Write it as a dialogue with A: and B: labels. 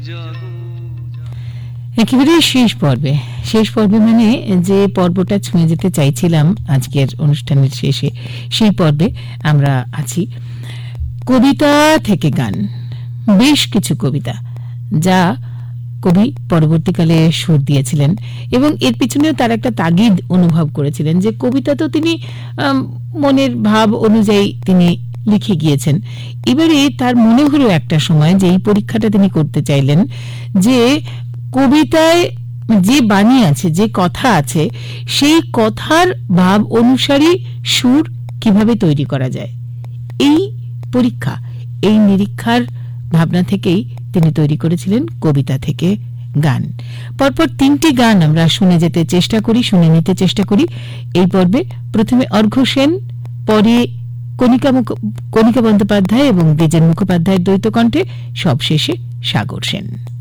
A: একেবারে শেষ পর্বে মানে যে পর্বটা ছুঁয়ে যেতে চাইছিলাম আজকের অনুষ্ঠানের শেষে, সেই পর্বে আমরা আছি। কবিতা থেকে গান, বেশ কিছু কবিতা যা কবি পরবর্তীকালে সুর দিয়েছিলেন এবং এর পিছনেও তার একটা তাগিদ অনুভব করেছিলেন যে কবিতা তো তিনি মনের ভাব অনুযায়ী তিনি লিখে গিয়েছেন। এবারে তার মনে হলো একটা সময় যে এই পরীক্ষাটা তিনি করতে চাইলেন যে কবিতায় যে বাণী আছে, যে কথা আছে, সেই কথার ভাব অনুসারী সুর কিভাবে তৈরি করা যায়। এই পরীক্ষা, এই নিরীক্ষার ভাবনা থেকেই তিনি তৈরি করেছিলেন কবিতা থেকে গান। পরপর তিনটি গান আমরা শুনে নিতে চেষ্টা করি এই পর্বে। প্রথমে অর্ঘ্য সেন, পরে কণিকা বন্দ্যোপাধ্যায় এবং দ্বিজেন মুখোপাধ্যায়ের দ্বৈত কণ্ঠে, সবশেষে সাগর সেন।